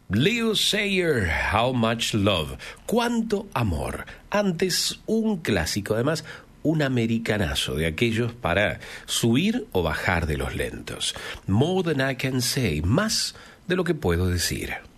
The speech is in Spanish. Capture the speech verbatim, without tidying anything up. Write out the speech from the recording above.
Lil Sayer, How Much Love, Cuánto Amor. Antes, un clásico, además, un americanazo de aquellos para subir o bajar de los lentos. More Than I Can Say, más de lo que puedo decir.